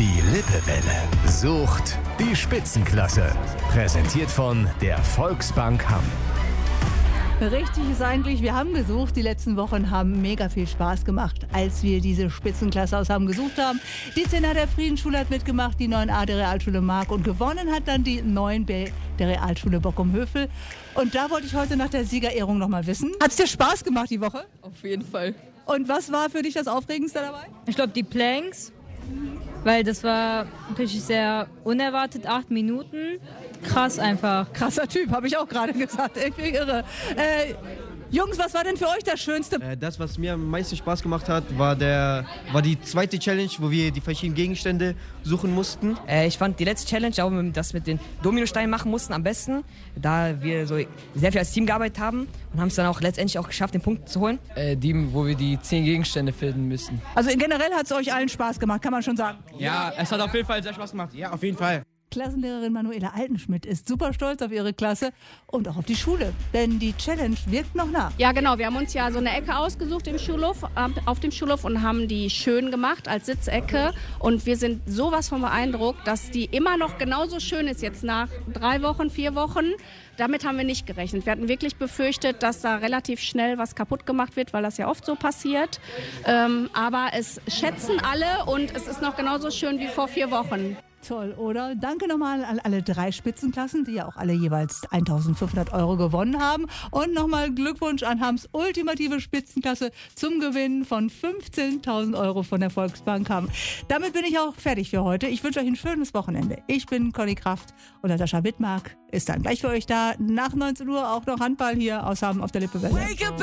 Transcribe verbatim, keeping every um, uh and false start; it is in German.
Die Lippewelle sucht die Spitzenklasse. Präsentiert von der Volksbank Hamm. Richtig ist eigentlich, wir haben gesucht. Die letzten Wochen haben mega viel Spaß gemacht, als wir diese Spitzenklasse aus Hamm gesucht haben. Die zehn A der Friedensschule hat mitgemacht, die neun A der Realschule Mark, und gewonnen hat dann die neun B der Realschule Bockum-Hövel. Und da wollte ich heute nach der Siegerehrung noch mal wissen. Hat es dir Spaß gemacht die Woche? Auf jeden Fall. Und was war für dich das Aufregendste dabei? Ich glaube die Planks, weil das war wirklich sehr unerwartet, acht Minuten. Krass einfach. Krasser Typ, habe ich auch gerade gesagt. Ich bin irre. Äh, Jungs, was war denn für euch das Schönste? Äh, das, was mir am meisten Spaß gemacht hat, war, der, war die zweite Challenge, wo wir die verschiedenen Gegenstände suchen mussten. Äh, ich fand die letzte Challenge, auch mit, das mit den Dominosteinen machen mussten, am besten, da wir so sehr viel als Team gearbeitet haben und haben es dann auch letztendlich auch geschafft, den Punkt zu holen. Äh, die, wo wir die zehn Gegenstände finden müssen. Also generell hat es euch allen Spaß gemacht, kann man schon sagen. Ja, es hat auf jeden Fall sehr Spaß gemacht. Ja, auf jeden Fall. Klassenlehrerin Manuela Altenschmidt ist super stolz auf ihre Klasse und auch auf die Schule, denn die Challenge wirkt noch nach. Ja genau, wir haben uns ja so eine Ecke ausgesucht im Schulhof, auf dem Schulhof und haben die schön gemacht als Sitzecke, und wir sind sowas von beeindruckt, dass die immer noch genauso schön ist jetzt nach drei Wochen, vier Wochen. Damit haben wir nicht gerechnet. Wir hatten wirklich befürchtet, dass da relativ schnell was kaputt gemacht wird, weil das ja oft so passiert. Ähm, aber es schätzen alle und es ist noch genauso schön wie vor vier Wochen. Toll, oder? Danke nochmal an alle drei Spitzenklassen, die ja auch alle jeweils eintausendfünfhundert Euro gewonnen haben. Und nochmal Glückwunsch an Hamms ultimative Spitzenklasse zum Gewinn von fünfzehntausend Euro von der Volksbank Hamm. Damit bin ich auch fertig für heute. Ich wünsche euch ein schönes Wochenende. Ich bin Conny Kraft und Natascha Wittmark ist dann gleich für euch da. Nach neunzehn Uhr auch noch Handball hier aus Hamm auf der Lippewelle.